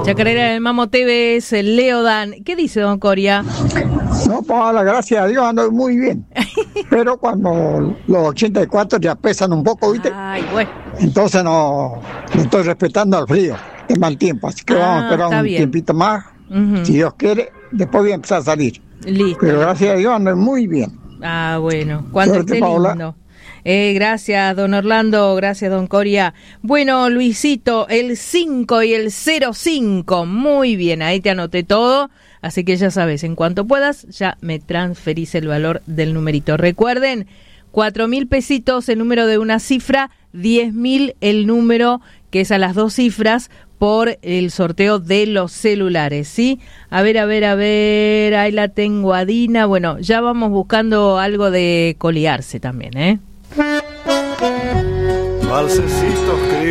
Chacarera del Mamo TV es el Leo Dan. ¿Qué dice don Coria? No, pues la gracia a Dios ando muy bien. Pero cuando los 84 ya pesan un poco, ¿viste? Ay, bueno. Entonces no estoy respetando al frío. Es mal tiempo, así que vamos a esperar un tiempito más. Si Dios quiere, después voy a empezar a salir. Listo. Pero gracias a Dios ando muy bien. Ah, bueno. Cuando Suerte, esté Paola. lindo. Gracias, don Orlando. Gracias, don Coria. Bueno, Luisito, el 5 y el 05. Muy bien, ahí te anoté todo. Así que ya sabes, en cuanto puedas, ya me transferís el valor del numerito. Recuerden, 4.000 pesitos el número de una cifra, 10.000 el número que es a las 2 cifras por el sorteo de los celulares, ¿sí? A ver, ahí la tengo a Dina. Bueno, ya vamos buscando algo de colearse también, ¿eh? Valsecitos,